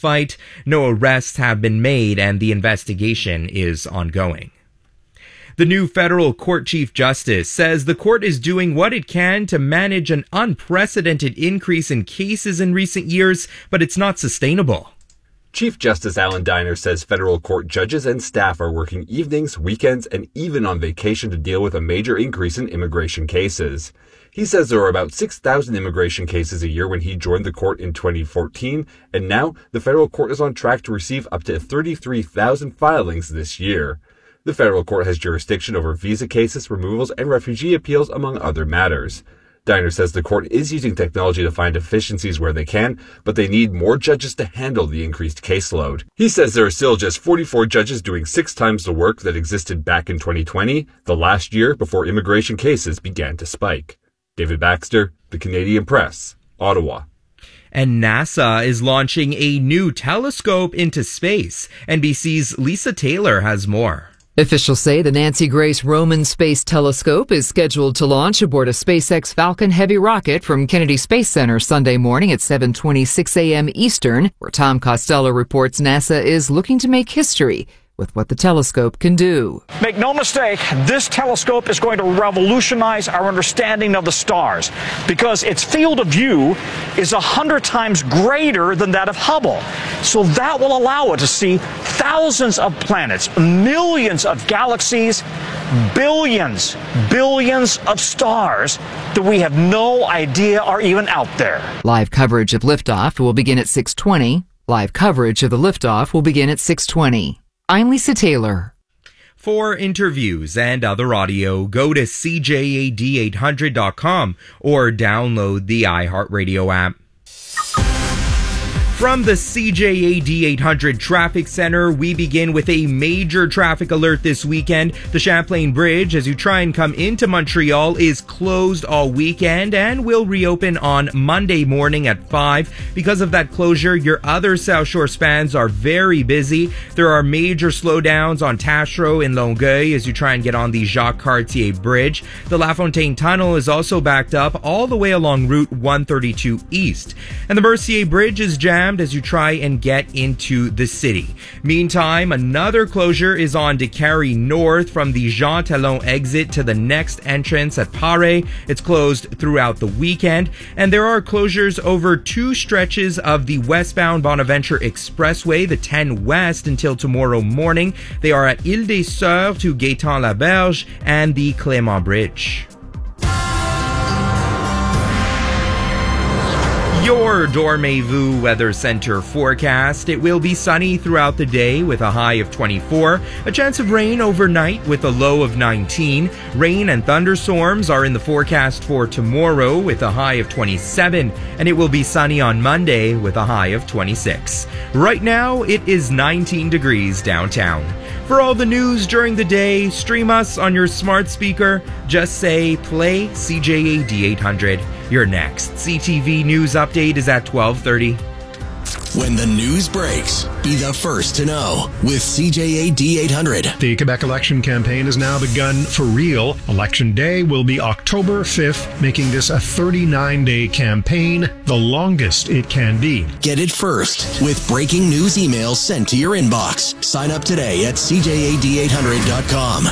fight. No arrests have been made and the investigation is ongoing. The new federal court chief justice says the court is doing what it can to manage an unprecedented increase in cases in recent years, but it's not sustainable. Chief Justice Alan Diner says federal court judges and staff are working evenings, weekends, and even on vacation to deal with a major increase in immigration cases. He says there are about 6,000 immigration cases a year when he joined the court in 2014, and now the federal court is on track to receive up to 33,000 filings this year. The federal court has jurisdiction over visa cases, removals, and refugee appeals, among other matters. Diner says the court is using technology to find efficiencies where they can, but they need more judges to handle the increased caseload. He says there are still just 44 judges doing 6 times the work that existed back in 2020, the last year before immigration cases began to spike. David Baxter, The Canadian Press, Ottawa. And NASA is launching a new telescope into space. NBC's Lisa Taylor has more. Officials say the Nancy Grace Roman Space Telescope is scheduled to launch aboard a SpaceX Falcon Heavy rocket from Kennedy Space Center Sunday morning at 7:26 a.m. Eastern, where Tom Costello reports NASA is looking to make history with what the telescope can do. Make no mistake, this telescope is going to revolutionize our understanding of the stars because its field of view is 100 times greater than that of Hubble. So that will allow it to see thousands of planets, millions of galaxies, billions of stars that we have no idea are even out there. Live coverage of liftoff will begin at 6:20. Live coverage of the liftoff will begin at 6:20. I'm Lisa Taylor. For interviews and other audio, go to CJAD800.com or download the iHeartRadio app. From the CJAD 800 Traffic Center, we begin with a major traffic alert this weekend. The Champlain Bridge, as you try and come into Montreal, is closed all weekend and will reopen on Monday morning at 5. Because of that closure, your other South Shore spans are very busy. There are major slowdowns on Taschereau in Longueuil as you try and get on the Jacques Cartier Bridge. The La Fontaine Tunnel is also backed up all the way along Route 132 East. And the Mercier Bridge is jammed as you try and get into the city. Meantime, another closure is on DeCarry North from the Jean Talon exit to the next entrance at Paray. It's closed throughout the weekend, and there are closures over 2 stretches of the westbound Bonaventure Expressway, the 10 West, until tomorrow morning. They are at Ile des Sœurs to Gaétan-Laberge and the Clément Bridge. Your Dormez-vous Weather Center forecast. It will be sunny throughout the day with a high of 24. A chance of rain overnight with a low of 19. Rain and thunderstorms are in the forecast for tomorrow with a high of 27. And it will be sunny on Monday with a high of 26. Right now, it is 19 degrees downtown. For all the news during the day, stream us on your smart speaker. Just say, play CJAD 800. Your next CTV News update is at 12:30. When the news breaks, be the first to know with CJAD 800. The Quebec election campaign has now begun for real. Election day will be October 5th, making this a 39-day campaign, the longest it can be. Get it first with breaking news emails sent to your inbox. Sign up today at CJAD800.com.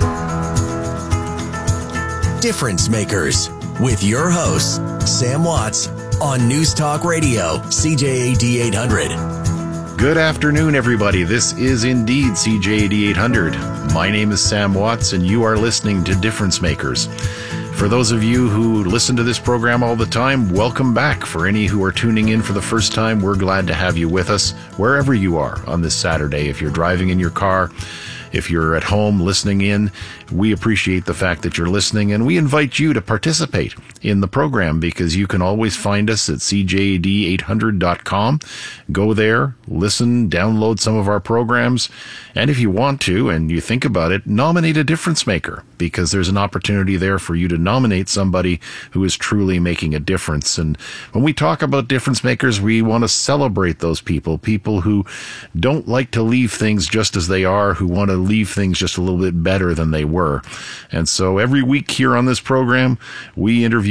Difference Makers with your host, Sam Watts, on News Talk Radio, CJAD 800. Good afternoon, everybody. This is indeed CJAD 800. My name is Sam Watts, and you are listening to Difference Makers. For those of you who listen to this program all the time, welcome back. For any who are tuning in for the first time, we're glad to have you with us wherever you are on this Saturday. If you're driving in your car, if you're at home listening in, we appreciate the fact that you're listening, and we invite you to participate in the program because you can always find us at CJAD800.com. Go there, listen, download some of our programs, and if you want to, and you think about it, nominate a difference maker because there's an opportunity there for you to nominate somebody who is truly making a difference. And when we talk about difference makers, we want to celebrate those people who don't like to leave things just as they are, who want to leave things just a little bit better than they were. And so every week here on this program, we interview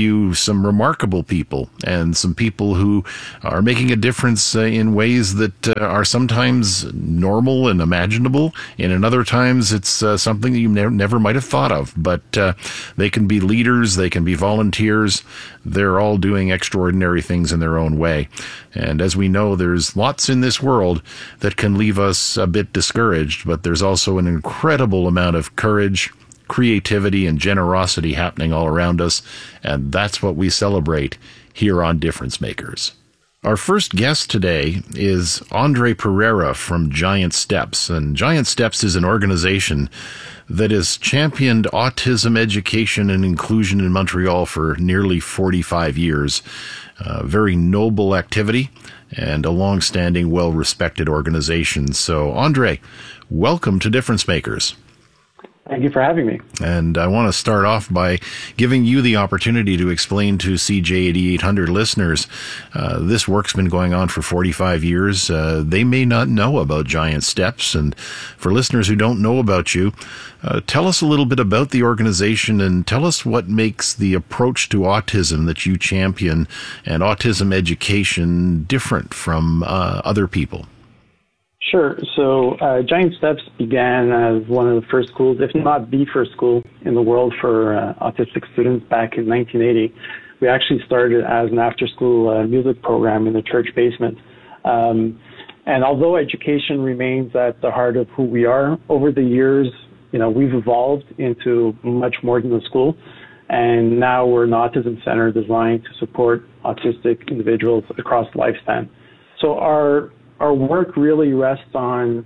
interview some remarkable people and some people who are making a difference in ways that are sometimes normal and imaginable, and in other times it's something that you never might have thought of. But they can be leaders, they can be volunteers. They're all doing extraordinary things in their own way. And as we know, there's lots in this world that can leave us a bit discouraged, but there's also an incredible amount of courage, creativity, and generosity happening all around us, and that's what we celebrate here on Difference Makers. Our first guest today is Andre Pereira from Giant Steps, and Giant Steps is an organization that has championed autism education and inclusion in Montreal for nearly 45 years. Very noble activity and a long-standing, well-respected organization. So, Andre, welcome to Difference Makers. Thank you for having me. And I want to start off by giving you the opportunity to explain to CJ8800 listeners, this work's been going on for 45 years. They may not know about Giant Steps. And for listeners who don't know about you, tell us a little bit about the organization and tell us what makes the approach to autism that you champion and autism education different from other people. Sure. So Giant Steps began as one of the first schools, if not the first school in the world for autistic students back in 1980. We actually started as an after-school music program in the church basement. And although education remains at the heart of who we are, over the years, we've evolved into much more than a school. And now we're an autism center designed to support autistic individuals across the lifespan. So our work really rests on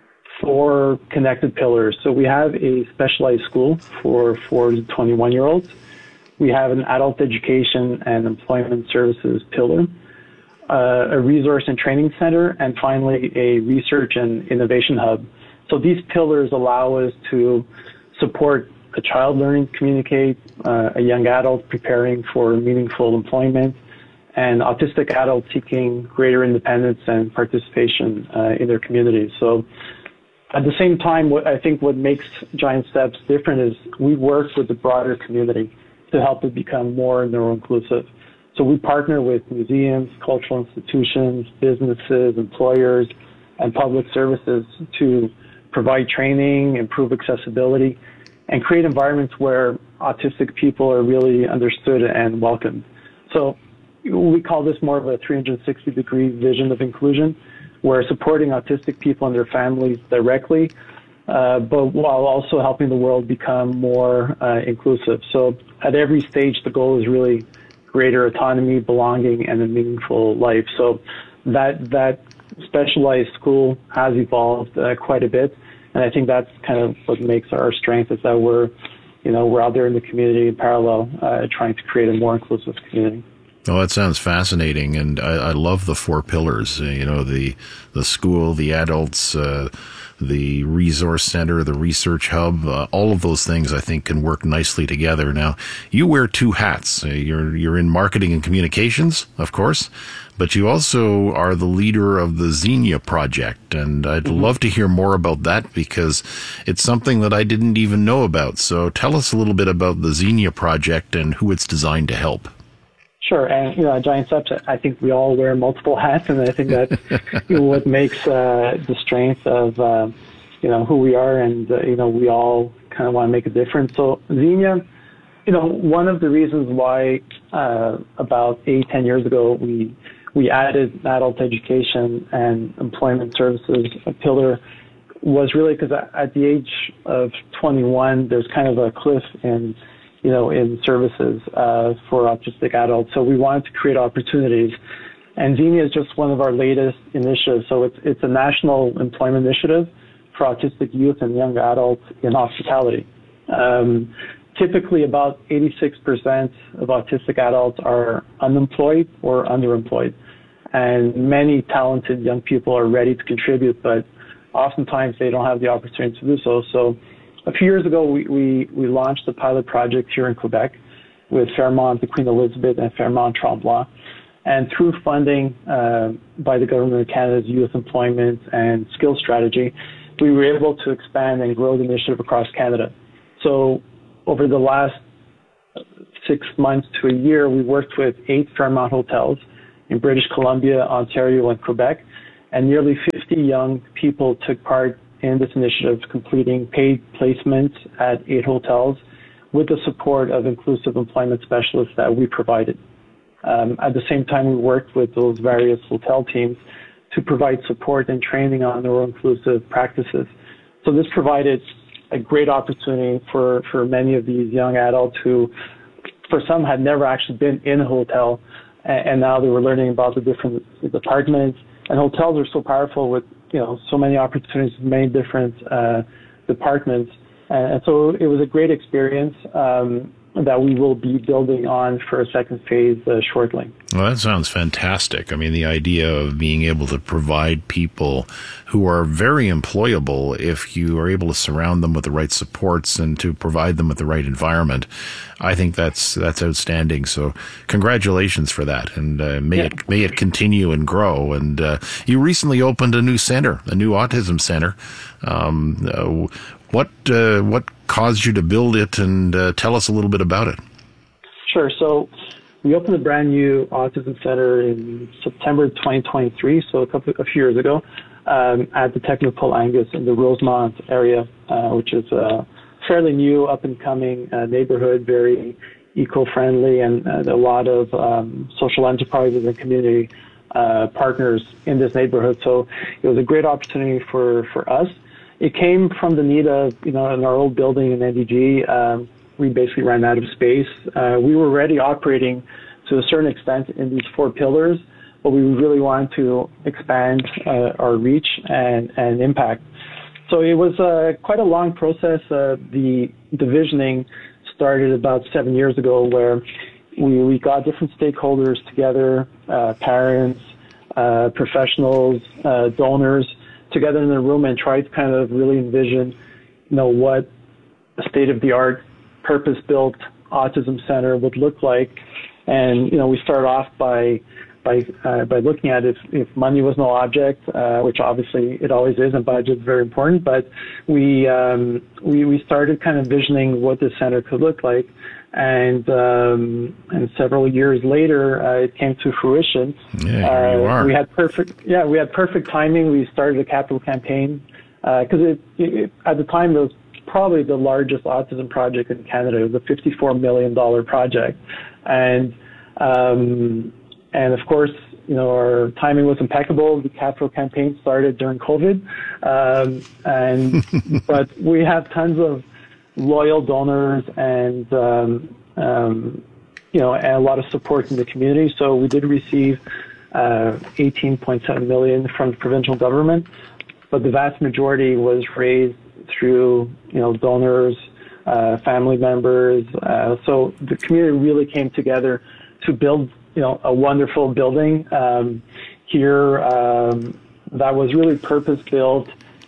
4 connected pillars. So we have a specialized school for 4 to 21-year-olds. We have an adult education and employment services pillar, a resource and training center, and finally a research and innovation hub. So these pillars allow us to support a child learning to communicate, a young adult preparing for meaningful employment, and autistic adults seeking greater independence and participation in their communities. So at the same time, what makes Giant Steps different is we work with the broader community to help it become more neuro-inclusive. So we partner with museums, cultural institutions, businesses, employers, and public services to provide training, improve accessibility, and create environments where autistic people are really understood and welcomed. So we call this more of a 360-degree vision of inclusion, where supporting autistic people and their families directly, but while also helping the world become more inclusive. So at every stage, the goal is really greater autonomy, belonging, and a meaningful life. So that specialized school has evolved quite a bit, and I think that's kind of what makes our strength is that we're out there in the community in parallel, trying to create a more inclusive community. Oh, that sounds fascinating, and I love the 4 pillars. The school, the adults, the resource center, the research hub. All of those things I think can work nicely together. Now, you wear 2 hats. You're in marketing and communications, of course, but you also are the leader of the Xenia project, and I'd love to hear more about that because it's something that I didn't even know about. So tell us a little bit about the Xenia project and who it's designed to help. Sure, and Giant Steps, I think we all wear multiple hats, and I think that's what makes the strength of who we are, and we all kind of want to make a difference. So Xenia, one of the reasons why about 8-10 years ago we added adult education and employment services pillar was really because at the age of 21, there's kind of a cliff in services for autistic adults. So we wanted to create opportunities. And Xenia is just one of our latest initiatives. So it's a national employment initiative for autistic youth and young adults in hospitality. Typically, about 86% of autistic adults are unemployed or underemployed. And many talented young people are ready to contribute, but oftentimes they don't have the opportunity to do so. So a few years ago, we launched a pilot project here in Quebec with Fairmont, the Queen Elizabeth, and Fairmont Tremblant. And through funding by the Government of Canada's Youth Employment and Skills Strategy, we were able to expand and grow the initiative across Canada. So over the last 6 months to a year, we worked with 8 Fairmont hotels in British Columbia, Ontario, and Quebec, and nearly 50 young people took part in this initiative, completing paid placements at 8 hotels with the support of inclusive employment specialists that we provided. At the same time, we worked with those various hotel teams to provide support and training on neuro-inclusive practices. So this provided a great opportunity for many of these young adults who, for some, had never actually been in a hotel, and now they were learning about the different departments. And hotels are so powerful with, so many opportunities, many different departments. And so it was a great experience that we will be building on for a second phase shortly. Well, that sounds fantastic. I mean, the idea of being able to provide people who are very employable, if you are able to surround them with the right supports and to provide them with the right environment, I think that's outstanding. So congratulations for that, and may it continue and grow. And you recently opened a new center, a new autism center. What caused you to build it, and tell us a little bit about it? Sure. So we opened a brand new autism center in September 2023, so a few years ago, at the Technopole Angus in the Rosemont area, which is a fairly new, up-and-coming neighborhood, very eco-friendly, and a lot of social enterprises and community partners in this neighborhood. So it was a great opportunity for us. It came from the need of, in our old building in NDG, we basically ran out of space. We were already operating to a certain extent in these 4 pillars, but we really wanted to expand our reach and impact. So it was quite a long process. The divisioning started about 7 years ago, where we got different stakeholders together, parents, professionals, donors, together in a room and tried to kind of really envision, what a state-of-the-art, purpose-built autism center would look like. And, we started off by looking at if money was no object, which obviously it always is, and budget is very important. But we started kind of envisioning what this center could look like. And several years later, it came to fruition. Yeah, here you are. We had perfect timing. We started a capital campaign because at the time it was probably the largest autism project in Canada. It was a $54 million project, and of course, our timing was impeccable. The capital campaign started during COVID, but we have tons of loyal donors and and a lot of support in the community. So we did receive $18.7 million from the provincial government, but the vast majority was raised through donors, family members. So the community really came together to build a wonderful building here that was really purpose built.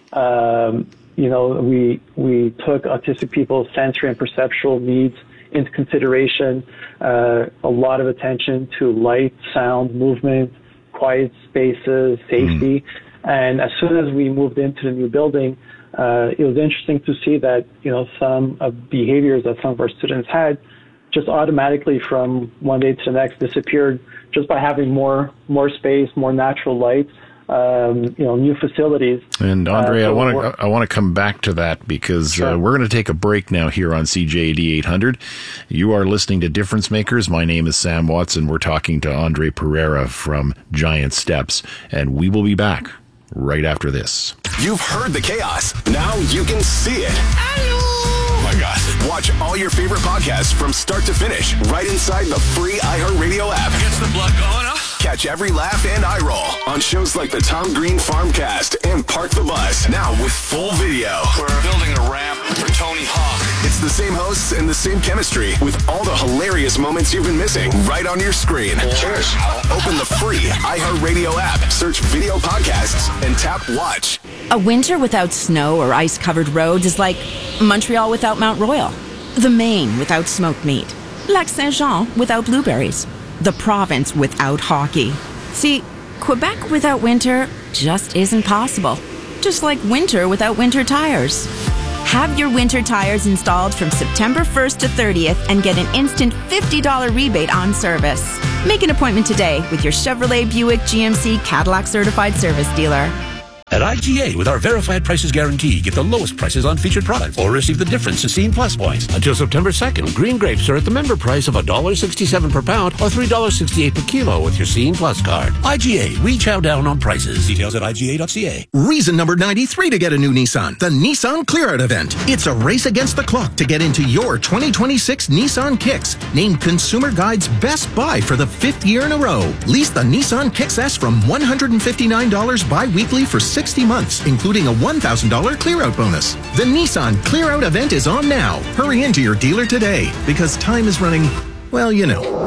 We took autistic people's sensory and perceptual needs into consideration, a lot of attention to light, sound, movement, quiet spaces, safety. And as soon as we moved into the new building, it was interesting to see that, some of behaviors that some of our students had just automatically from one day to the next disappeared just by having more space, more natural light. New facilities. And Andre, I want to come back to that because we're going to take a break now here on CJAD 800. You are listening to Difference Makers. My name is Sam Watson. We're talking to Andre Pereira from Giant Steps, and we will be back right after this. You've heard the chaos. Now you can see it. Hello. Oh my God. Watch all your favorite podcasts from start to finish right inside the free iHeartRadio app. Gets the blood going up. Catch every laugh and eye roll on shows like the Tom Green Farmcast and Park the Bus, now with full video. We're building a ramp for Tony Hawk. It's the same hosts and the same chemistry with all the hilarious moments you've been missing right on your screen. Cheers. Open the free iHeartRadio app, search video podcasts, and tap watch. A winter without snow or ice-covered roads is like Montreal without Mount Royal, the Maine without smoked meat, Lac Saint-Jean without blueberries, the province without hockey. See, Quebec without winter just isn't possible. Just like winter without winter tires. Have your winter tires installed from September 1st to 30th and get an instant $50 rebate on service. Make an appointment today with your Chevrolet, Buick, GMC, Cadillac certified service dealer. At IGA, with our verified prices guarantee, get the lowest prices on featured products or receive the difference to Scene Plus points. Until September 2nd, green grapes are at the member price of $1.67 per pound or $3.68 per kilo with your Scene Plus card. IGA, we chow down on prices. Details at IGA.ca. Reason number 93 to get a new Nissan. The Nissan Clear Out event. It's a race against the clock to get into your 2026 Nissan Kicks. Named Consumer Guide's best buy for the 5th year in a row. Lease the Nissan Kicks S from $159 bi-weekly for 60 months, including a $1,000 clear-out bonus. The Nissan Clear-Out event is on now. Hurry into your dealer today, because time is running, well, you know.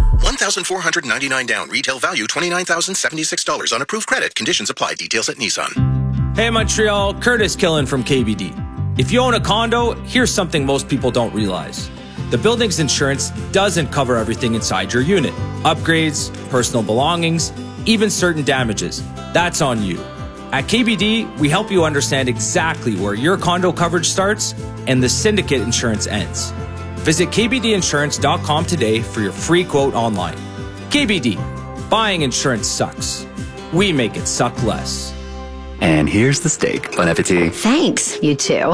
$1,499 down. Retail value $29,076 on approved credit. Conditions apply. Details at Nissan. Hey Montreal, Curtis Killen from KBD. If you own a condo, here's something most people don't realize. The building's insurance doesn't cover everything inside your unit. Upgrades, personal belongings, even certain damages. That's on you. At KBD, we help you understand exactly where your condo coverage starts and the syndicate insurance ends. Visit kbdinsurance.com today for your free quote online. KBD, buying insurance sucks. We make it suck less. And here's the steak. Bon appetit. Thanks, you too.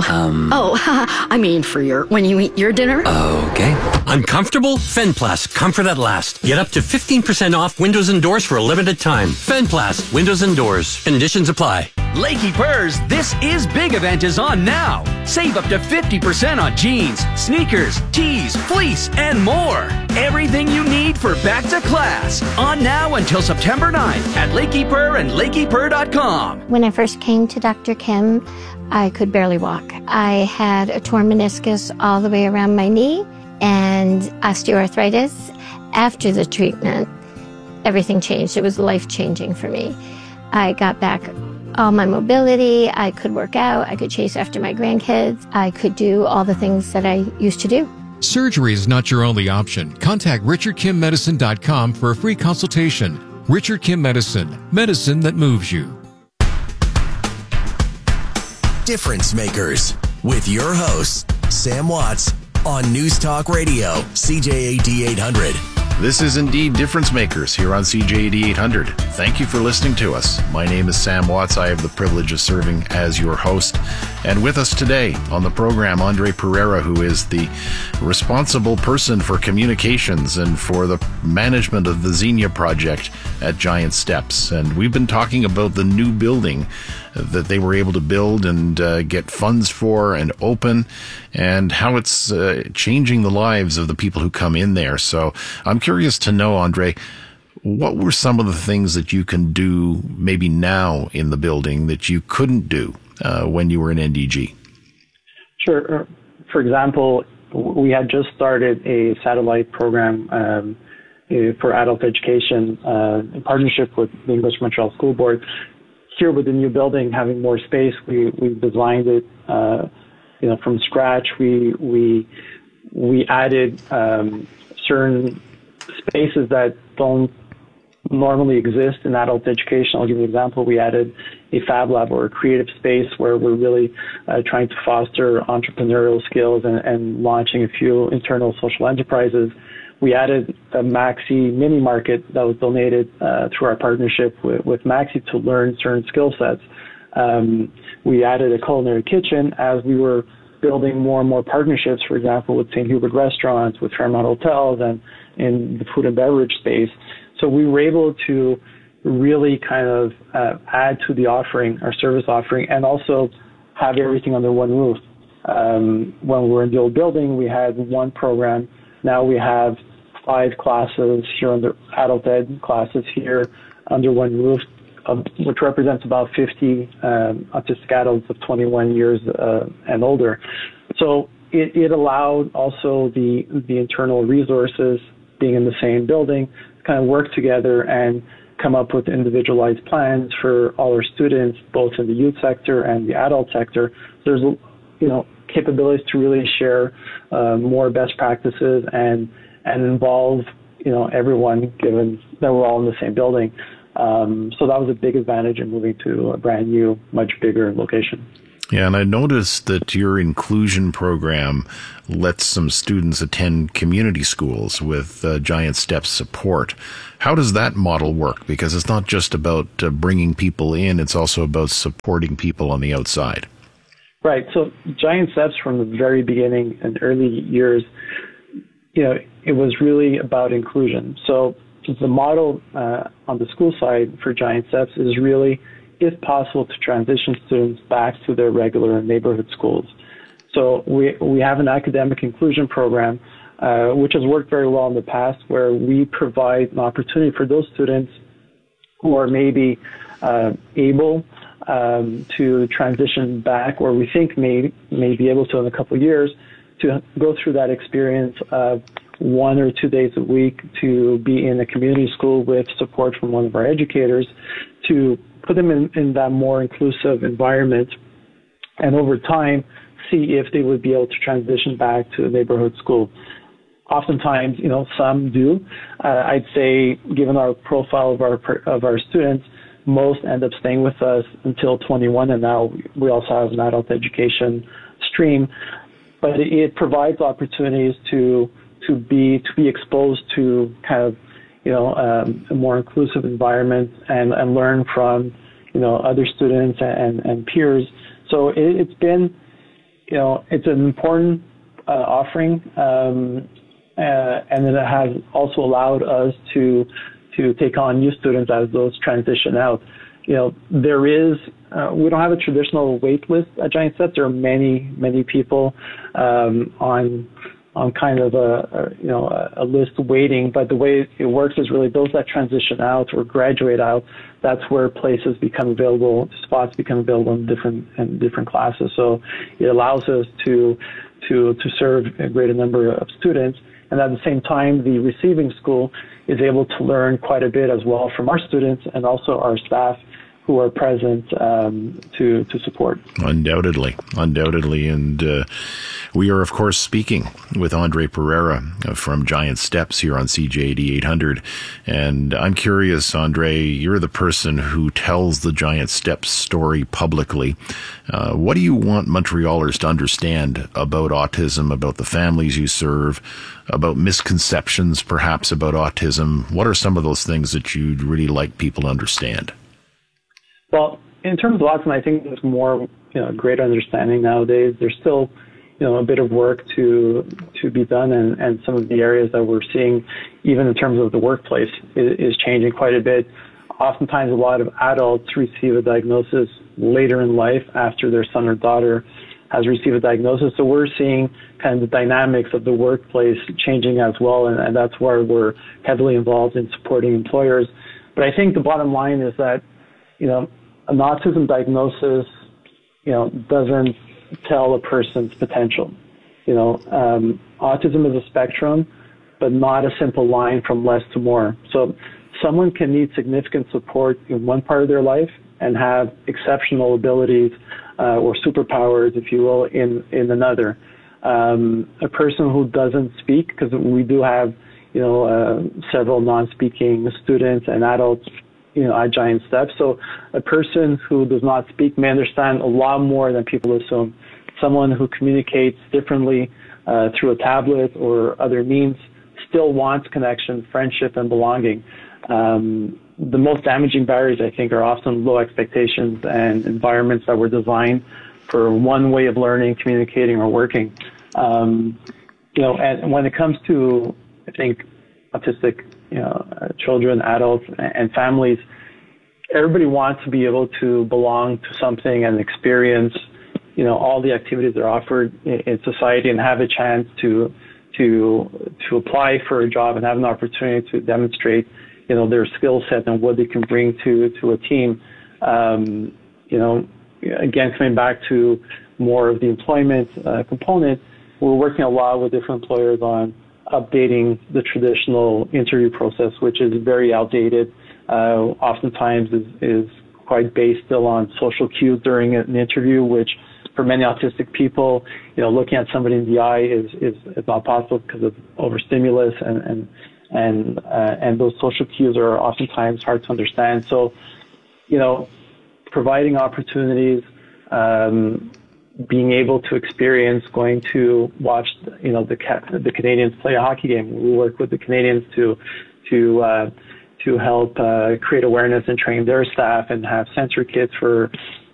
I mean for when you eat your dinner. Okay. Uncomfortable? Fenplast, comfort at last. Get up to 15% off windows and doors for a limited time. Fenplast, windows and doors. Conditions apply. Lakey Purrs, this is big event is on now. Save up to 50% on jeans, sneakers, tees, fleece, and more. Everything you need for back to class. On now until September 9th at Lakey Purr and LakeyPurr.com. When I first came to Dr. Kim, I could barely walk. I had a torn meniscus all the way around my knee and osteoarthritis. After the treatment, everything changed. It was life-changing for me. I got back all my mobility. I could work out. I could chase after my grandkids. I could do all the things that I used to do. Surgery is not your only option. Contact RichardKimMedicine.com for a free consultation. Richard Kim Medicine. Medicine that moves you. Difference Makers with your host, Sam Watts, on News Talk Radio, CJAD 800. This is indeed Difference Makers here on CJAD 800. Thank you for listening to us. My name is Sam Watts. I have the privilege of serving as your host. And with us today on the program, Andre Pereira, who is the responsible person for communications and for the management of the Xenia project at Giant Steps. And we've been talking about the new building that they were able to build and get funds for and open, and how it's changing the lives of the people who come in there. So I'm curious to know, Andre, what were some of the things that you can do maybe now in the building that you couldn't do when you were in NDG? Sure. For example, we had just started a satellite program for adult education in partnership with the English Montreal School Board. Here with the new building, having more space, we designed it, from scratch. We added certain spaces that don't normally exist in adult education. I'll give you an example. We added a Fab Lab, or a creative space, where we're really trying to foster entrepreneurial skills and launching a few internal social enterprises. We added a Maxi mini market that was donated through our partnership with Maxi to learn certain skill sets. We added a culinary kitchen as we were building more and more partnerships, for example, with St. Hubert Restaurants, with Fairmont Hotels, and in the food and beverage space. So we were able to really kind of add to the offering, our service offering, and also have everything under one roof. When we were in the old building, we had one program. Now we have 5 classes here under adult ed classes here under one roof, which represents about 50 autistic adults of 21 years and older. So it allowed also the internal resources, being in the same building, to kind of work together and come up with individualized plans for all our students, both in the youth sector and the adult sector. There's, capabilities to really share more best practices and involve, everyone, given that we're all in the same building. So that was a big advantage in moving to a brand new, much bigger location. Yeah, and I noticed that your inclusion program lets some students attend community schools with Giant Steps support. How does that model work? Because it's not just about bringing people in, it's also about supporting people on the outside. Right. So Giant Steps from the very beginning and early years, it was really about inclusion. So the model on the school side for Giant Steps is really, if possible, to transition students back to their regular neighborhood schools. So we have an academic inclusion program, which has worked very well in the past, where we provide an opportunity for those students who are maybe able to transition back, or we think may be able to in a couple of years, to go through that experience of 1 or 2 days a week to be in a community school with support from one of our educators, to put them in that more inclusive environment, and over time see if they would be able to transition back to a neighborhood school. Oftentimes, some do. I'd say, given our profile of our students, most end up staying with us until 21, and now we also have an adult education stream. But it provides opportunities to be exposed to kind of a more inclusive environment and learn from other students and peers. So it's been it's an important offering, and it has also allowed us to take on new students as those transition out. There is we don't have a traditional wait list at Giant Steps. There are many people on kind of a list waiting, but the way it works is really those that transition out or graduate out, that's where places become available, spots become available in different classes. So it allows us to serve a greater number of students, and at the same time, the receiving school is able to learn quite a bit as well from our students and also our staff who are present to support. Undoubtedly. And we are, of course, speaking with Andre Pereira from Giant Steps here on CJAD 800. And I'm curious, Andre, you're the person who tells the Giant Steps story publicly. What do you want Montrealers to understand about autism, about the families you serve, about misconceptions perhaps about autism? What are some of those things that you'd really like people to understand? Well, in terms of autism, I think there's more, greater understanding nowadays. There's still, a bit of work to be done, and some of the areas that we're seeing, even in terms of the workplace, is changing quite a bit. Oftentimes, a lot of adults receive a diagnosis later in life after their son or daughter has received a diagnosis. So we're seeing kind of the dynamics of the workplace changing as well, and that's where we're heavily involved in supporting employers. But I think the bottom line is that, an autism diagnosis, doesn't tell a person's potential. Autism is a spectrum, but not a simple line from less to more. So someone can need significant support in one part of their life and have exceptional abilities or superpowers, if you will, in another. A person who doesn't speak, because we do have, several non-speaking students and adults at Giant Steps. So a person who does not speak may understand a lot more than people assume. Someone who communicates differently through a tablet or other means still wants connection, friendship, and belonging. The most damaging barriers, I think, are often low expectations and environments that were designed for one way of learning, communicating, or working. And when it comes to, I think, autistic children, adults, and families, everybody wants to be able to belong to something and experience, all the activities that are offered in society and have a chance to apply for a job and have an opportunity to demonstrate, their skill set and what they can bring to a team. Again, coming back to more of the employment component, we're working a lot with different employers on updating the traditional interview process, which is very outdated. Oftentimes is quite based still on social cues during an interview, which for many autistic people, looking at somebody in the eye is not possible because of overstimulus, and those social cues are oftentimes hard to understand. So, providing opportunities being able to experience going to watch, the Canadians play a hockey game. We work with the Canadians to help create awareness and train their staff and have sensory kits for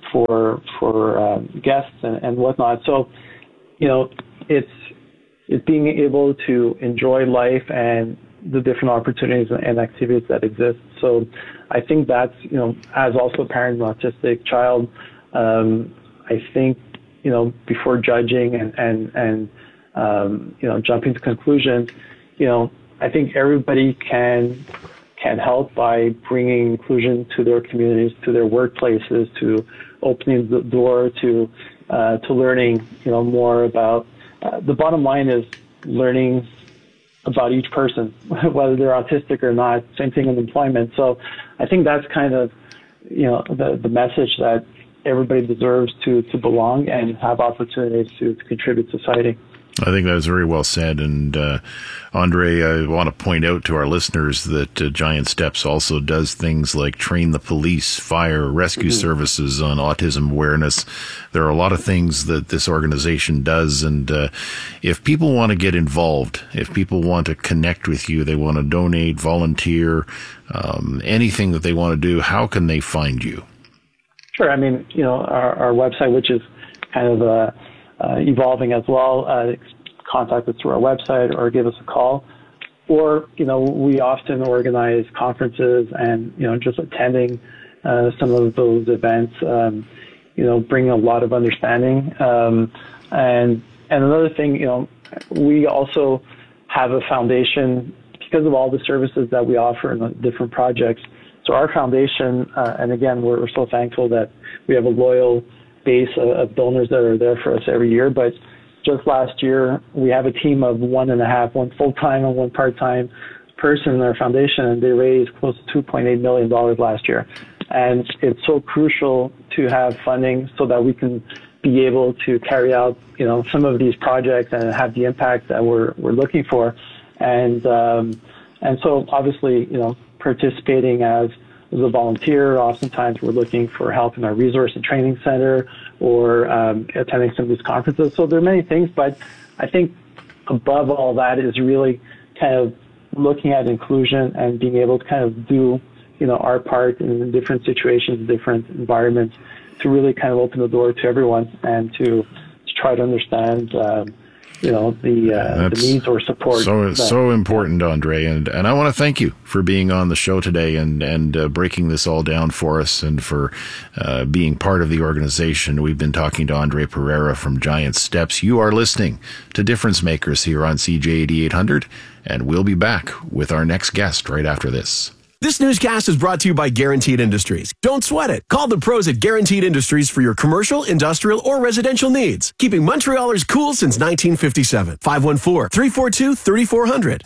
guests and whatnot. So, it's being able to enjoy life and the different opportunities and activities that exist. So I think that's, as also a parent of an autistic child, I think, before judging and jumping to conclusions, I think everybody can help by bringing inclusion to their communities, to their workplaces, to opening the door to learning, more about. The bottom line is learning about each person, whether they're autistic or not. Same thing in employment. So I think that's kind of, the message that everybody deserves to belong and have opportunities to contribute to society. I think that was very well said. And Andre, I want to point out to our listeners that Giant Steps also does things like train the police, fire, rescue services on autism awareness. There are a lot of things that this organization does. And if people want to get involved, if people want to connect with you, they want to donate, volunteer, anything that they want to do, how can they find you? Sure. I mean, our website, which is kind of evolving as well, contact us through our website or give us a call. Or, we often organize conferences and, just attending some of those events, bring a lot of understanding. And another thing, we also have a foundation because of all the services that we offer in the different projects. So our foundation, and again, we're so thankful that we have a loyal base of donors that are there for us every year. But just last year, we have a team of one full-time and one part-time person in our foundation, and they raised close to $2.8 million last year. And it's so crucial to have funding so that we can be able to carry out, some of these projects and have the impact that we're looking for. And so obviously, participating as a volunteer, oftentimes we're looking for help in our resource and training center or attending some of these conferences. So there are many things, but I think above all that is really kind of looking at inclusion and being able to kind of do, our part in different situations, different environments to really kind of open the door to everyone and to try to understand the needs or support. So important, Andre, and I want to thank you for being on the show today and breaking this all down for us and for being part of the organization. We've been talking to Andre Pereira from Giant Steps. You are listening to Difference Makers here on CJAD 800, and we'll be back with our next guest right after this. This newscast is brought to you by Guaranteed Industries. Don't sweat it. Call the pros at Guaranteed Industries for your commercial, industrial, or residential needs. Keeping Montrealers cool since 1957. 514-342-3400.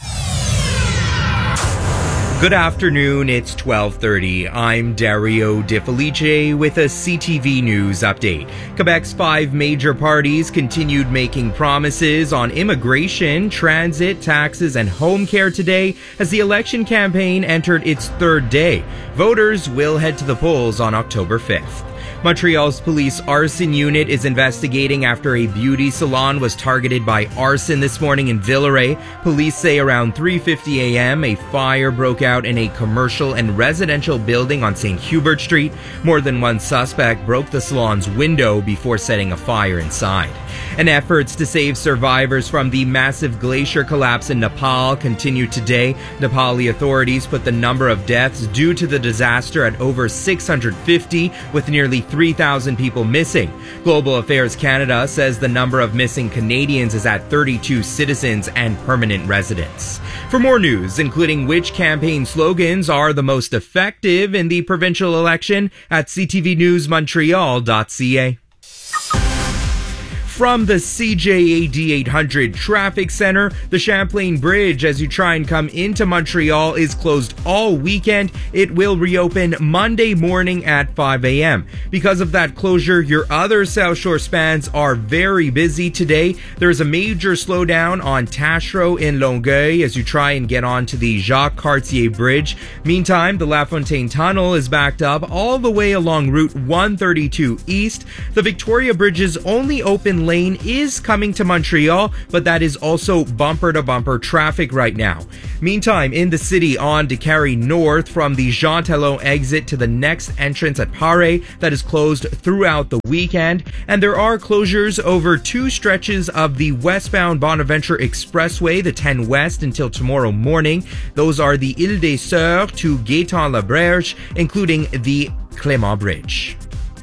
Good afternoon, it's 12:30. I'm Dario De Felice with a CTV News update. Quebec's 5 major parties continued making promises on immigration, transit, taxes, and home care today as the election campaign entered its 3rd day. Voters will head to the polls on October 5th. Montreal's police arson unit is investigating after a beauty salon was targeted by arson this morning in Villeray. Police say around 3:50 a.m. a fire broke out in a commercial and residential building on St. Hubert Street. More than one suspect broke the salon's window before setting a fire inside. And efforts to save survivors from the massive glacier collapse in Nepal continue today. Nepali authorities put the number of deaths due to the disaster at over 650, with nearly 3,000 people missing. Global Affairs Canada says the number of missing Canadians is at 32 citizens and permanent residents. For more news, including which campaign slogans are the most effective in the provincial election, at ctvnewsmontreal.ca. From the CJAD 800 Traffic Center, the Champlain Bridge, as you try and come into Montreal, is closed all weekend. It will reopen Monday morning at 5 a.m. Because of that closure, your other South Shore spans are very busy today. There is a major slowdown on Taschereau in Longueuil as you try and get onto the Jacques Cartier Bridge. Meantime, the La Fontaine Tunnel is backed up all the way along Route 132 East. The Victoria Bridge's only open lane is coming to Montreal, but that is also bumper-to-bumper traffic right now. Meantime, in the city on Décarie North, from the Jean Talon exit to the next entrance at Paré, that is closed throughout the weekend. And there are closures over two stretches of the westbound Bonaventure Expressway, the 10 West, until tomorrow morning. Those are the Ile des Sœurs to Gaétan-Laberge, including the Clément Bridge.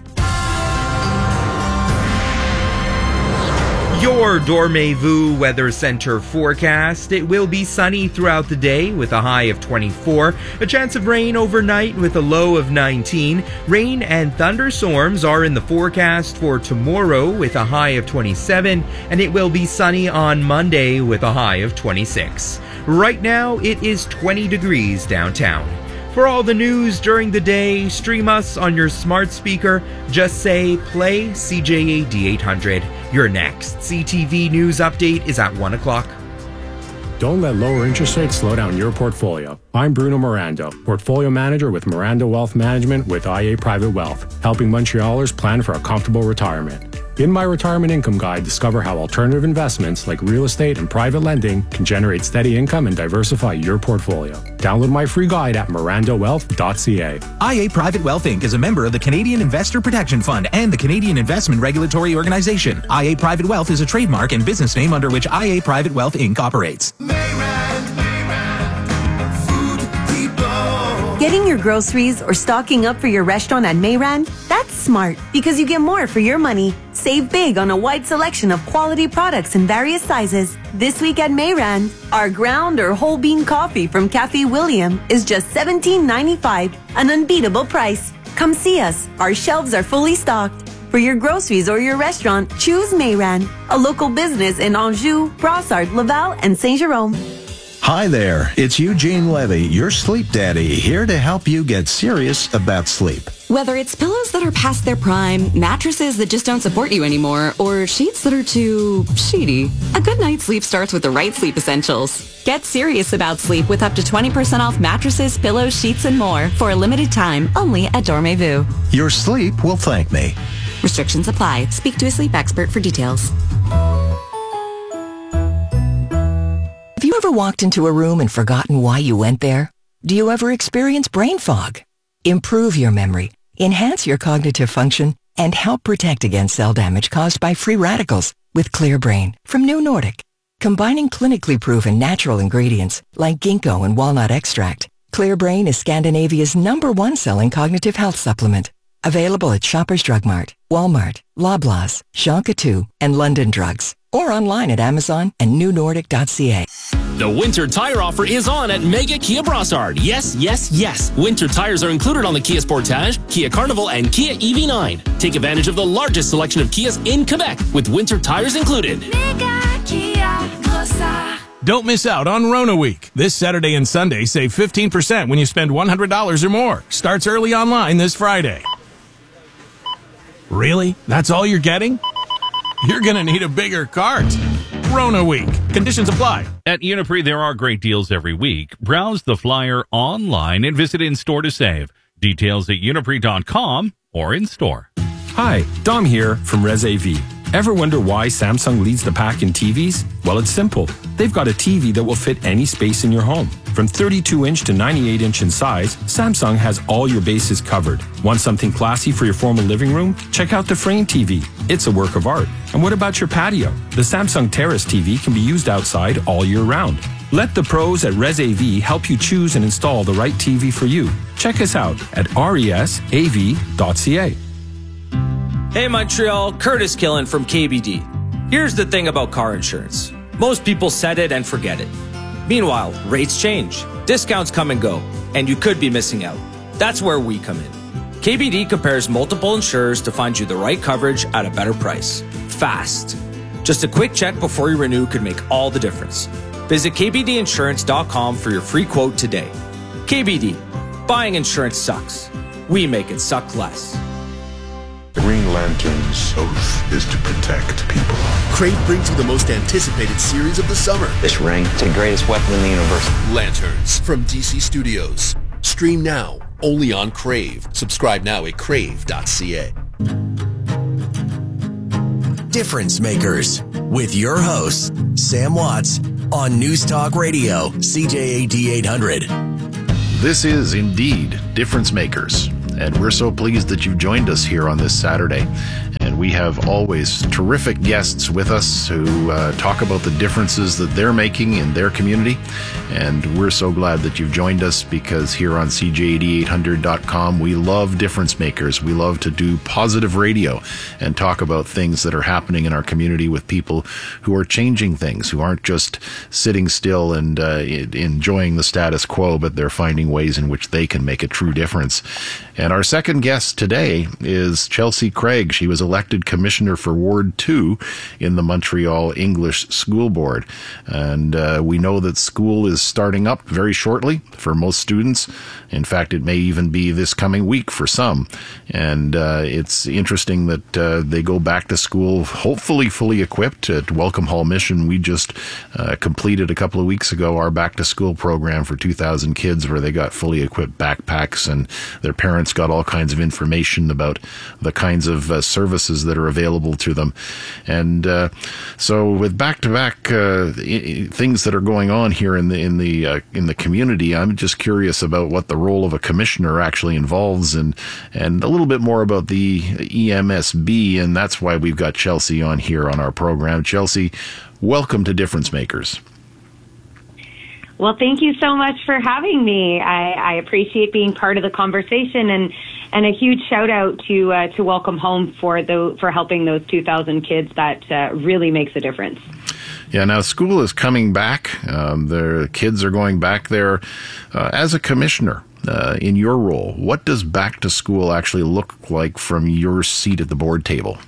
Your Dormez-vous Weather Center forecast. It will be sunny throughout the day with a high of 24. A chance of rain overnight with a low of 19. Rain and thunderstorms are in the forecast for tomorrow with a high of 27. And it will be sunny on Monday with a high of 26. Right now, it is 20 degrees downtown. For all the news during the day, stream us on your smart speaker. Just say, play CJAD 800. Your next CTV News update is at 1 o'clock. Don't let lower interest rates slow down your portfolio. I'm Bruno Miranda, Portfolio Manager with Miranda Wealth Management with IA Private Wealth, helping Montrealers plan for a comfortable retirement. In my Retirement Income Guide, discover how alternative investments like real estate and private lending can generate steady income and diversify your portfolio. Download my free guide at mirandawealth.ca. IA Private Wealth Inc. is a member of the Canadian Investor Protection Fund and the Canadian Investment Regulatory Organization. IA Private Wealth is a trademark and business name under which IA Private Wealth Inc. operates. Getting your groceries or stocking up for your restaurant at Mayran? That's smart because you get more for your money. Save big on a wide selection of quality products in various sizes. This week at Mayran, our ground or whole bean coffee from Cafe William is just $17.95, an unbeatable price. Come see us. Our shelves are fully stocked. For your groceries or your restaurant, choose Mayran, a local business in Anjou, Brossard, Laval, and Saint-Jérôme. Hi there, it's Eugene Levy, your sleep daddy, here to help you get serious about sleep. Whether it's pillows that are past their prime, mattresses that just don't support you anymore, or sheets that are too sheety, a good night's sleep starts with the right sleep essentials. Get serious about sleep with up to 20% off mattresses, pillows, sheets, and more for a limited time only at Dormez-vous. Your sleep will thank me. Restrictions apply. Speak to a sleep expert for details. Have you ever walked into a room and forgotten why you went there? Do you ever experience brain fog? Improve your memory, enhance your cognitive function, and help protect against cell damage caused by free radicals with Clear Brain from New Nordic. Combining clinically proven natural ingredients like ginkgo and walnut extract, Clear Brain is Scandinavia's #1 selling cognitive health supplement. Available at Shoppers Drug Mart, Walmart, Loblaws, Shonka 2, and London Drugs. Or online at Amazon and newnordic.ca. The winter tire offer is on at Mega Kia Brossard. Yes, yes, yes. Winter tires are included on the Kia Sportage, Kia Carnival, and Kia EV9. Take advantage of the largest selection of Kias in Quebec with winter tires included. Mega Kia Brossard. Don't miss out on Rona Week. This Saturday and Sunday, save 15% when you spend $100 or more. Starts early online this Friday. Really? That's all you're getting? You're going to need a bigger cart. Rona Week. Conditions apply. At Uniprix, there are great deals every week. Browse the flyer online and visit in-store to save. Details at uniprix.com or in-store. Hi, Dom here from ResAV. Ever wonder why Samsung leads the pack in TVs? Well, it's simple. They've got a TV that will fit any space in your home. From 32-inch to 98-inch in size, Samsung has all your bases covered. Want something classy for your formal living room? Check out the Frame TV. It's a work of art. And what about your patio? The Samsung Terrace TV can be used outside all year round. Let the pros at ResAV help you choose and install the right TV for you. Check us out at resav.ca. Hey Montreal, Curtis Killen from KBD. Here's the thing about car insurance. Most people set it and forget it. Meanwhile, rates change, discounts come and go, and you could be missing out. That's where we come in. KBD compares multiple insurers to find you the right coverage at a better price. Fast. Just a quick check before you renew could make all the difference. Visit kbdinsurance.com for your free quote today. KBD. Buying insurance sucks. We make it suck less. The Green Lantern's oath is to protect people. Crave brings you the most anticipated series of the summer. This ring, it's the greatest weapon in the universe. Lanterns from DC Studios. Stream now, only on Crave. Subscribe now at crave.ca. Difference Makers with your host, Sam Watts, on News Talk Radio, CJAD 800. This is indeed Difference Makers, and we're so pleased that you've joined us here on this Saturday. And we have always terrific guests with us who talk about the differences that they're making in their community. And we're so glad that you've joined us, because here on CJAD800.com, we love difference makers. We love to do positive radio and talk about things that are happening in our community with people who are changing things, who aren't just sitting still and enjoying the status quo, but they're finding ways in which they can make a true difference. And our second guest today is Chelsea Craig. She was elected commissioner for Ward 2 in the Montreal English School Board. And we know that school is starting up very shortly for most students. In fact, it may even be this coming week for some. And it's interesting that they go back to school, hopefully fully equipped. At Welcome Hall Mission, we just completed a couple of weeks ago our back to school program for 2,000 kids, where they got fully equipped backpacks, and their parents got all kinds of information about the kinds of services that are available to them. And so with back-to-back things that are going on here in the community, I'm just curious about what the role of a commissioner actually involves, and a little bit more about the EMSB, and that's why we've got Chelsea on here on our program. Chelsea, welcome to Difference Makers. Well, thank you so much for having me. I appreciate being part of the conversation, and a huge shout out to Welcome Home for helping those 2,000 kids. That really makes a difference. Yeah, now school is coming back. The kids are going back there. As a commissioner, in your role, what does back to school actually look like from your seat at the board table?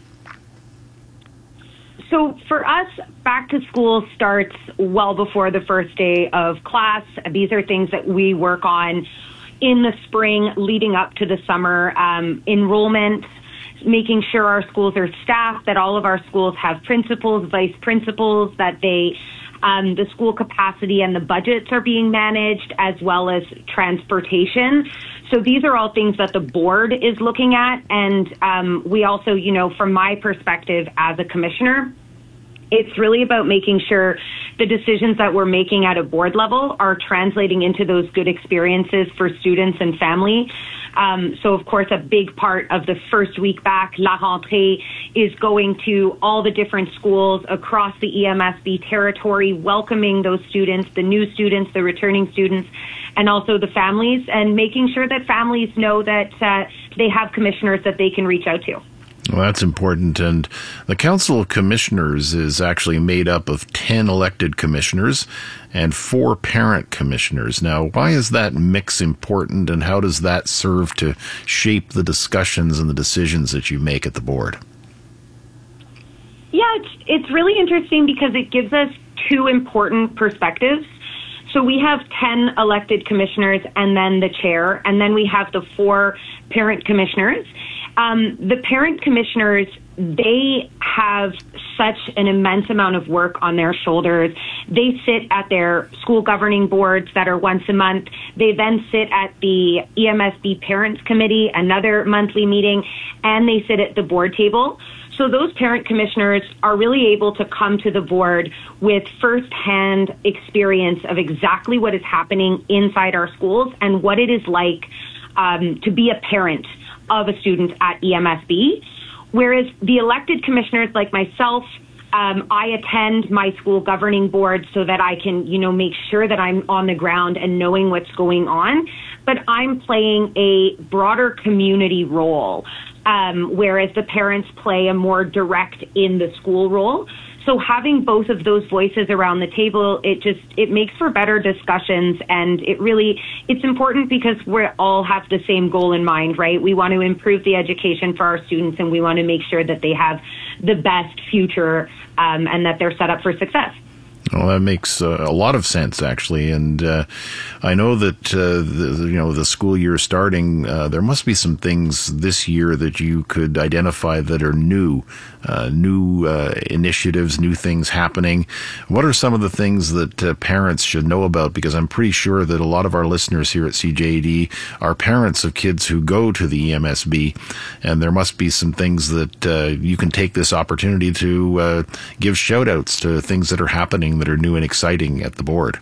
So for us, back to school starts well before the first day of class. These are things that we work on in the spring leading up to the summer. Enrollment, making sure our schools are staffed, that all of our schools have principals, vice principals, that the school capacity and the budgets are being managed, as well as transportation. So these are all things that the board is looking at. And we also, from my perspective as a commissioner, it's really about making sure the decisions that we're making at a board level are translating into those good experiences for students and family. So, of course, a big part of the first week back, La Rentrée, is going to all the different schools across the EMSB territory, welcoming those students, the new students, the returning students, and also the families, and making sure that families know that they have commissioners that they can reach out to. Well, that's important. And the Council of Commissioners is actually made up of 10 elected commissioners and 4 parent commissioners. Now, why is that mix important, and how does that serve to shape the discussions and the decisions that you make at the board? Yeah, it's really interesting because it gives us 2 important perspectives. So we have 10 elected commissioners and then the chair, and then we have the 4 parent commissioners. The parent commissioners, they have such an immense amount of work on their shoulders. They sit at their school governing boards that are once a month. They then sit at the EMSB Parents Committee, another monthly meeting, and they sit at the board table. So those parent commissioners are really able to come to the board with firsthand experience of exactly what is happening inside our schools and what it is like to be a parent of a student at EMSB. Whereas the elected commissioners like myself, I attend my school governing board so that I can, make sure that I'm on the ground and knowing what's going on. But I'm playing a broader community role, whereas the parents play a more direct in the school role. So So having both of those voices around the table, it makes for better discussions, and it's important because we all have the same goal in mind, right? We want to improve the education for our students, and we want to make sure that they have the best future and that they're set up for success. Well, that makes a lot of sense, actually, and I know that the school year starting, there must be some things this year that you could identify that are new initiatives, new things happening. What are some of the things that parents should know about? Because I'm pretty sure that a lot of our listeners here at CJAD are parents of kids who go to the EMSB, and there must be some things that you can take this opportunity to give shout-outs to things that are happening that are new and exciting at the board.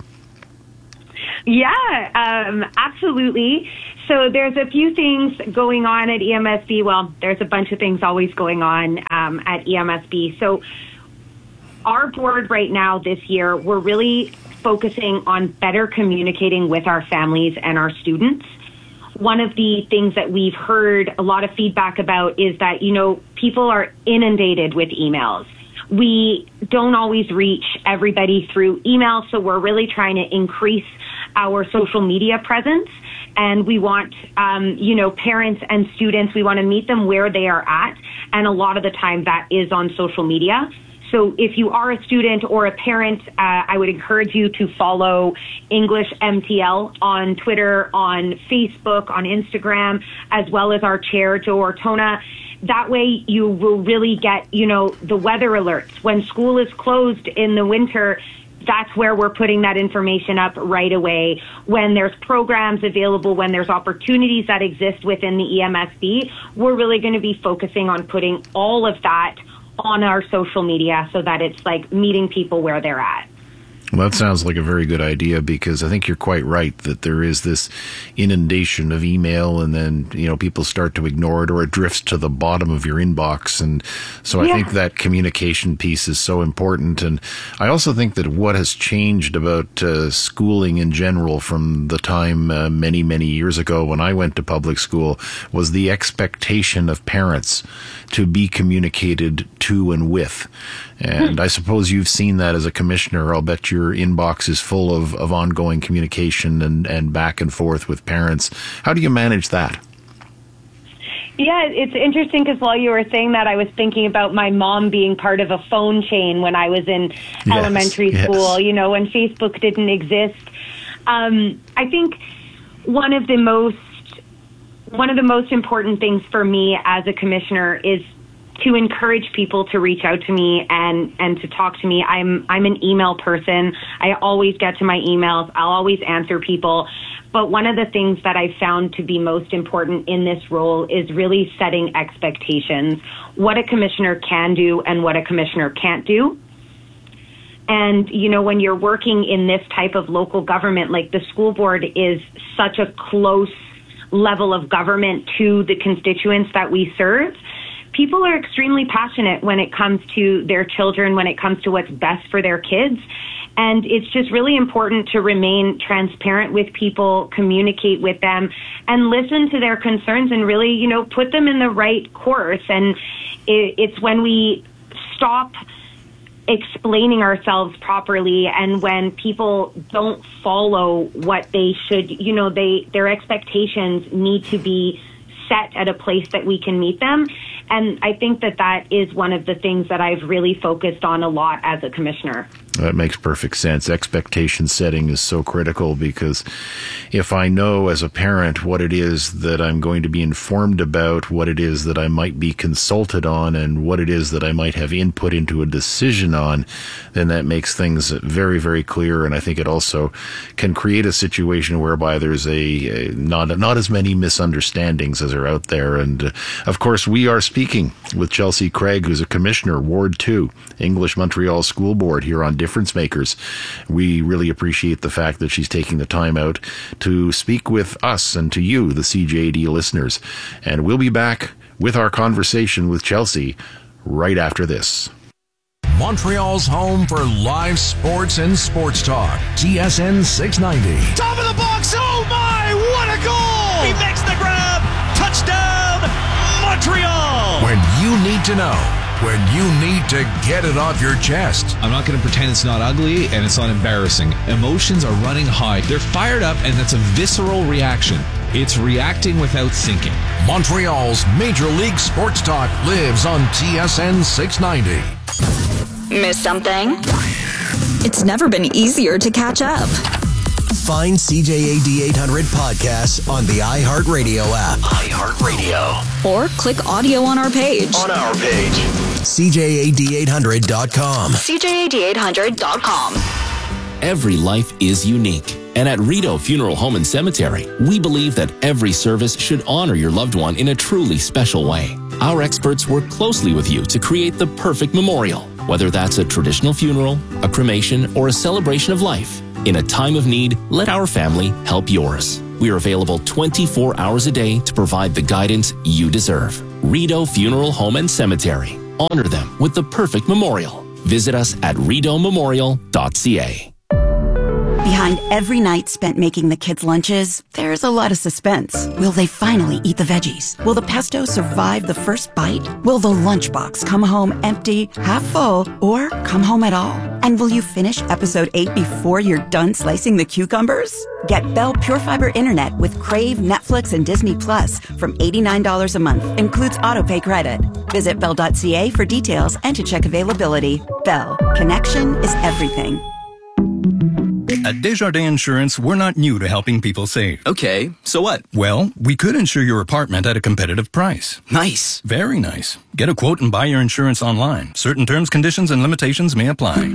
Yeah, absolutely. So there's a few things going on at EMSB. Well, there's a bunch of things always going on at EMSB. So our board right now this year, we're really focusing on better communicating with our families and our students. One of the things that we've heard a lot of feedback about is that, people are inundated with emails. We don't always reach everybody through email, so we're really trying to increase our social media presence. And we want, parents and students, we want to meet them where they are at. And a lot of the time that is on social media. So if you are a student or a parent, I would encourage you to follow English MTL on Twitter, on Facebook, on Instagram, as well as our chair, Joe Ortona. That way you will really get, the weather alerts. When school is closed in the winter, that's where we're putting that information up right away. When there's programs available, when there's opportunities that exist within the EMSB, we're really going to be focusing on putting all of that on our social media so that it's like meeting people where they're at. Well, that sounds like a very good idea, because I think you're quite right that there is this inundation of email, and then, people start to ignore it, or it drifts to the bottom of your inbox. And so I think that communication piece is so important. And I also think that what has changed about schooling in general from the time many, many years ago when I went to public school was the expectation of parents to be communicated to and with. And I suppose you've seen that as a commissioner. I'll bet your inbox is full of ongoing communication and back and forth with parents. How do you manage that? Yeah, it's interesting because while you were saying that, I was thinking about my mom being part of a phone chain when I was in elementary school, when Facebook didn't exist. I think one of the most important things for me as a commissioner is to encourage people to reach out to me and to talk to me. I'm an email person. I always get to my emails. I'll always answer people. But one of the things that I found to be most important in this role is really setting expectations, what a commissioner can do and what a commissioner can't do. And, when you're working in this type of local government, like the school board is such a close level of government to the constituents that we serve, people are extremely passionate when it comes to their children, when it comes to what's best for their kids. And it's just really important to remain transparent with people, communicate with them, and listen to their concerns and really, put them in the right course. And it's when we stop explaining ourselves properly and when people don't follow what they should, their expectations need to be set at a place that we can meet them. And I think that is one of the things that I've really focused on a lot as a commissioner. That makes perfect sense. Expectation setting is so critical, because if I know as a parent what it is that I'm going to be informed about, what it is that I might be consulted on, and what it is that I might have input into a decision on, then that makes things very, very clear. And I think it also can create a situation whereby there's not as many misunderstandings as are out there. And of course, we are speaking with Chelsea Craig, who's a commissioner, Ward 2, English Montreal School Board, here on Difference Makers. We really appreciate the fact that she's taking the time out to speak with us and to you, the CJAD listeners. And we'll be back with our conversation with Chelsea right after this. Montreal's home for live sports and sports talk. TSN 690. Top of the box. Oh my, what a goal! He makes the grab. Touchdown, Montreal! When you need to know. when you need to get it off your chest. I'm not going to pretend it's not ugly and it's not embarrassing. Emotions are running high. They're fired up, and that's a visceral reaction. It's reacting without thinking. Montreal's Major League Sports Talk lives on TSN 690. Miss something? It's never been easier to catch up. Find CJAD 800 podcasts on the iHeartRadio app. iHeartRadio. Or click audio on our page. CJAD800.com. CJAD800.com. Every life is unique. And at Rideau Funeral Home and Cemetery, we believe that every service should honor your loved one in a truly special way. Our experts work closely with you to create the perfect memorial, whether that's a traditional funeral, a cremation, or a celebration of life. In a time of need, let our family help yours. We are available 24 hours a day to provide the guidance you deserve. Rideau Funeral Home and Cemetery. Honor them with the perfect memorial. Visit us at rideaumemorial.ca. Behind every night spent making the kids' lunches, there's a lot of suspense. Will they finally eat the veggies? Will the pesto survive the first bite? Will the lunchbox come home empty, half full, or come home at all? And will you finish episode 8 before you're done slicing the cucumbers? Get Bell Pure Fiber Internet with Crave, Netflix, and Disney Plus from $89 a month. Includes autopay credit. Visit bell.ca for details and to check availability. Bell. Connection is everything. At Desjardins Insurance, we're not new to helping people save. Okay, so what? Well, we could insure your apartment at a competitive price. Nice. Very nice. Get a quote and buy your insurance online. Certain terms, conditions, and limitations may apply.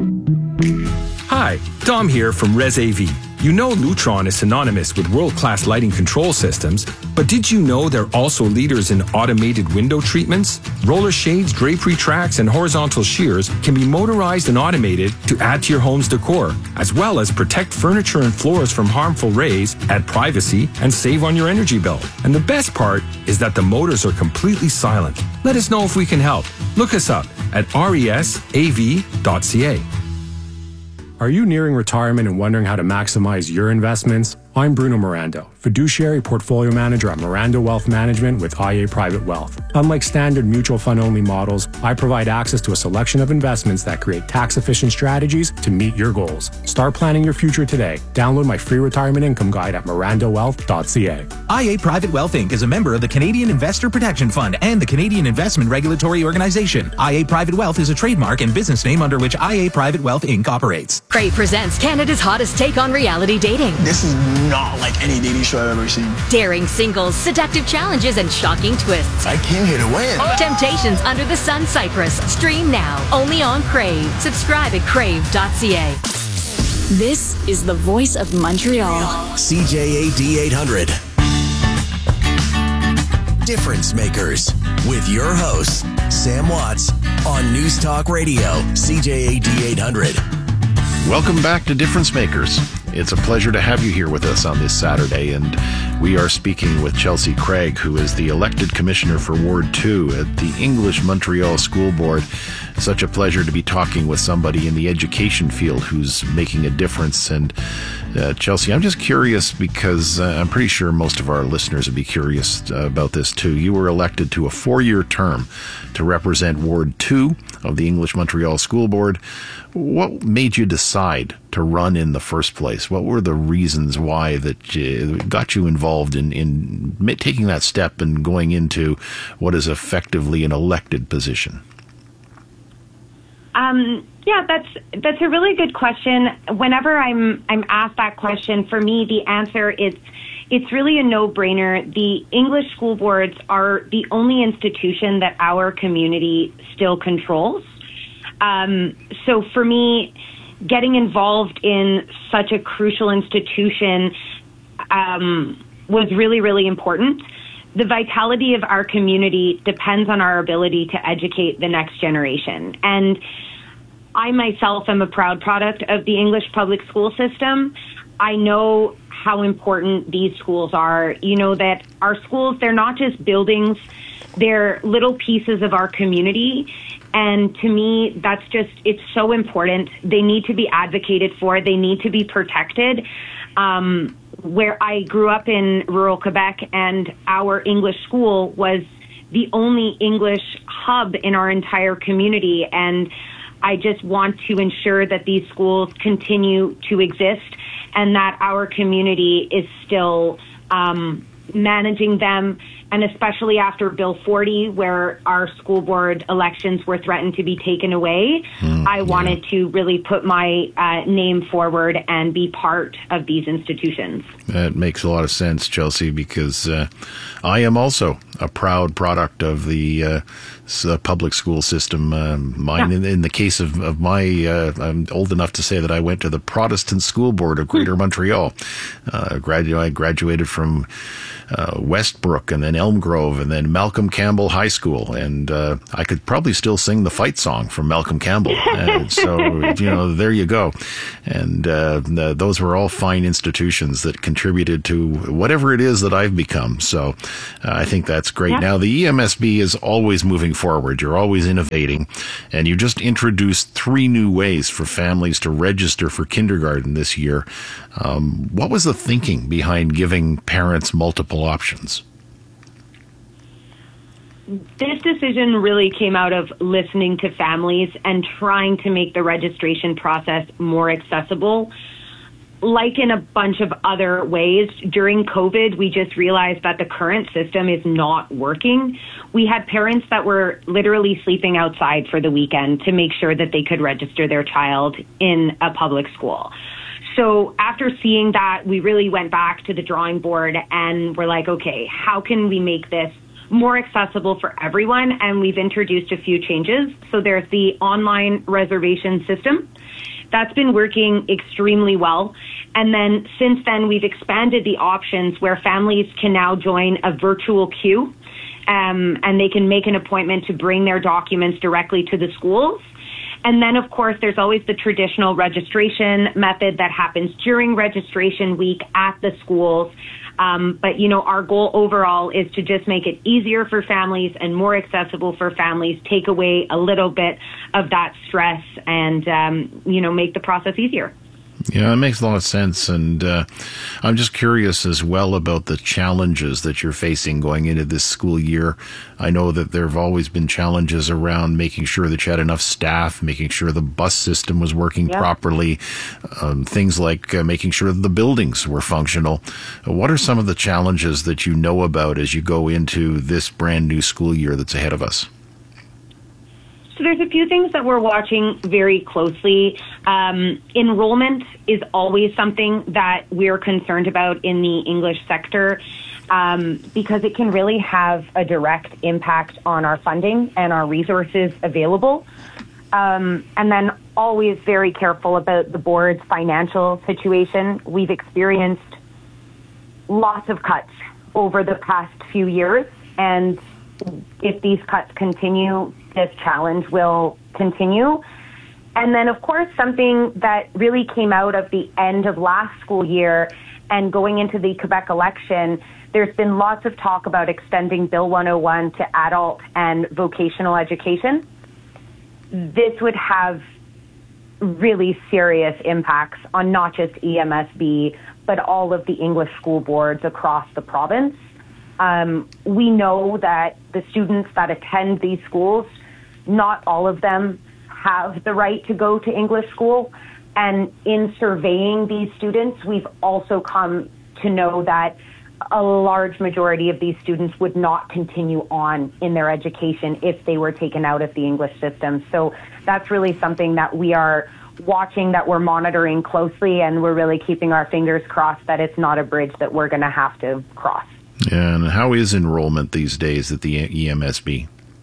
Hi, Dom here from ResAV. You know Lutron is synonymous with world-class lighting control systems, but did you know they're also leaders in automated window treatments? Roller shades, drapery tracks, and horizontal shears can be motorized and automated to add to your home's decor, as well as protect furniture and floors from harmful rays, add privacy, and save on your energy bill. And the best part is that the motors are completely silent. Let us know if we can help. Look us up at resav.ca. Are you nearing retirement and wondering how to maximize your investments? I'm Bruno Miranda, fiduciary portfolio manager at Miranda Wealth Management with IA Private Wealth. Unlike standard mutual fund only models, I provide access to a selection of investments that create tax-efficient strategies to meet your goals. Start planning your future today. Download my free retirement income guide at mirandawealth.ca. IA Private Wealth Inc. is a member of the Canadian Investor Protection Fund and the Canadian Investment Regulatory Organization. IA Private Wealth is a trademark and business name under which IA Private Wealth Inc. operates. Crave presents Canada's hottest take on reality dating. This is not like any dating show I've ever seen. Daring singles, seductive challenges, and shocking twists. I came here to win. Temptations Under the Sun Cyprus. Stream now, only on Crave. Subscribe at crave.ca. This is the voice of Montreal. CJAD 800. Difference Makers with your host, Sam Watts, on News Talk Radio, CJAD 800. Welcome back to Difference Makers. It's a pleasure to have you here with us on this Saturday, and we are speaking with Chelsea Craig, who is the elected commissioner for Ward 2 at the English Montreal School Board. Such a pleasure to be talking with somebody in the education field who's making a difference. And Chelsea, I'm just curious because I'm pretty sure most of our listeners would be curious about this too. You were elected to a 4-year term to represent Ward 2 of the English Montreal School Board. What made you decide to run in the first place? What were the reasons why that got you involved in taking that step and going into what is effectively an elected position? Yeah, that's a really good question. Whenever I'm asked that question, for me, the answer is it's really a no-brainer. The English school boards are the only institution that our community still controls. So for me, getting involved in such a crucial institution was really, really important. The vitality of our community depends on our ability to educate the next generation. And I myself am a proud product of the English public school system. I know how important these schools are. You know that our schools, they're not just buildings, they're little pieces of our community. And to me, it's so important. They need to be advocated for. They need to be protected. Where I grew up in rural Quebec, and our English school was the only English hub in our entire community. And I just want to ensure that these schools continue to exist and that our community is still managing them. And especially after Bill 40, where our school board elections were threatened to be taken away, I wanted to really put my name forward and be part of these institutions. That makes a lot of sense, Chelsea, because I am also a proud product of the public school system. Mine, in the case of my, I'm old enough to say that I went to the Protestant School Board of Greater Montreal. I graduated from Westbrook and then Elm Grove and then Malcolm Campbell High School. And I could probably still sing the fight song from Malcolm Campbell. So, there you go. And those were all fine institutions that contributed to whatever it is that I've become. So I think that's great. Yeah. Now, the EMSB is always moving forward. You're always innovating. And you just introduced 3 new ways for families to register for kindergarten this year. What was the thinking behind giving parents multiple options? This decision really came out of listening to families and trying to make the registration process more accessible. Like in a bunch of other ways, during COVID, we just realized that the current system is not working. We had parents that were literally sleeping outside for the weekend to make sure that they could register their child in a public school. So after seeing that, we really went back to the drawing board and we're like, okay, how can we make this more accessible for everyone? And we've introduced a few changes. So there's the online reservation system. That's been working extremely well. And then since then, we've expanded the options where families can now join a virtual queue, and they can make an appointment to bring their documents directly to the schools. And then, of course, there's always the traditional registration method that happens during registration week at the schools. But, our goal overall is to just make it easier for families and more accessible for families, take away a little bit of that stress and, make the process easier. Yeah, it makes a lot of sense. And I'm just curious as well about the challenges that you're facing going into this school year. I know that there have always been challenges around making sure that you had enough staff, making sure the bus system was working properly, things like making sure that the buildings were functional. What are some of the challenges that you know about as you go into this brand new school year that's ahead of us? So there's a few things that we're watching very closely. Enrollment is always something that we're concerned about in the English sector because it can really have a direct impact on our funding and our resources available. And then always very careful about the board's financial situation. We've experienced lots of cuts over the past few years, and if these cuts continue, this challenge will continue. And then, of course, something that really came out of the end of last school year and going into the Quebec election, there's been lots of talk about extending Bill 101 to adult and vocational education. This would have really serious impacts on not just EMSB, but all of the English school boards across the province. We know that the students that attend these schools, not all of them have the right to go to English school. And in surveying these students, we've also come to know that a large majority of these students would not continue on in their education if they were taken out of the English system. So that's really something that we are watching, that we're monitoring closely, and we're really keeping our fingers crossed that it's not a bridge that we're going to have to cross. Yeah, and how is enrollment these days at the EMSB?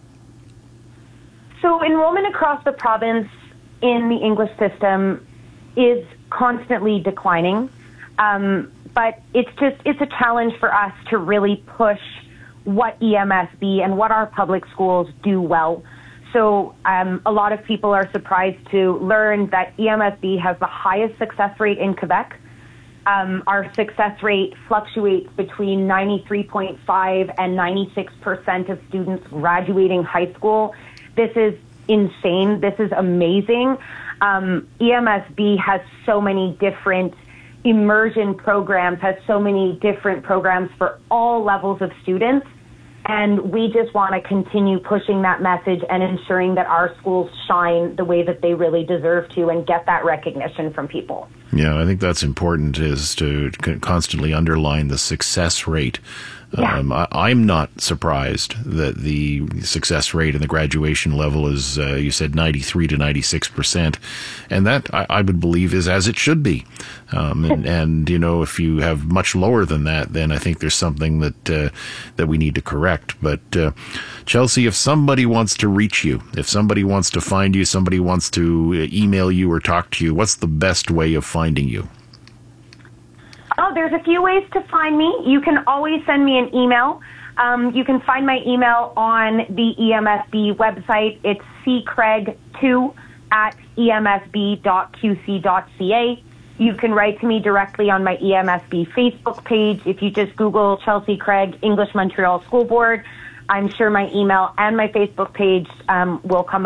So enrollment across the province in the English system is constantly declining. But it's a challenge for us to really push what EMSB and what our public schools do well. So a lot of people are surprised to learn that EMSB has the highest success rate in Quebec. Our success rate fluctuates between 93.5% and 96% of students graduating high school. This is insane. This is amazing. EMSB has so many different immersion programs, has so many different programs for all levels of students. And we just want to continue pushing that message and ensuring that our schools shine the way that they really deserve to and get that recognition from people. Yeah, I think that's important, is to constantly underline the success rate. Yeah. I'm not surprised that the success rate in the graduation level is, you said, 93 to 96%. And that, I would believe, is as it should be. And, you know, if you have much lower than that, then I think there's something that we need to correct. But, Chelsea, if somebody wants to reach you, if somebody wants to find you, somebody wants to email you or talk to you, what's the best way of finding you? Oh, there's a few ways to find me. You can always send me an email. You can find my email on the EMSB website. It's ccraig2@emsb.qc.ca. You can write to me directly on my EMSB Facebook page. If you just Google Chelsea Craig, English Montreal School Board, I'm sure my email and my Facebook page will come up.